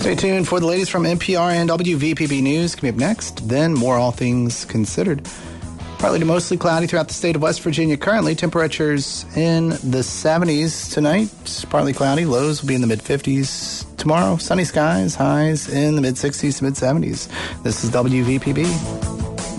Stay tuned for the latest from NPR and WVPB News. Coming up next, then more All Things Considered. Partly to mostly cloudy throughout the state of West Virginia currently. Temperatures in the 70s tonight. Partly cloudy. Lows will be in the mid-50s. Tomorrow, sunny skies. Highs in the mid-60s to mid-70s. This is WVPB.